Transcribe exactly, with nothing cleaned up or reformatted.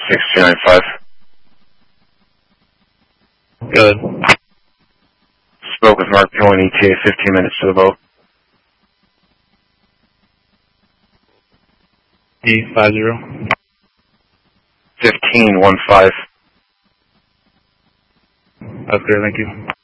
six two nine five. Good. Spoke with Mark Pillin, E T A, fifteen minutes to the boat. E five zero. fifteen one five. That's great, thank you.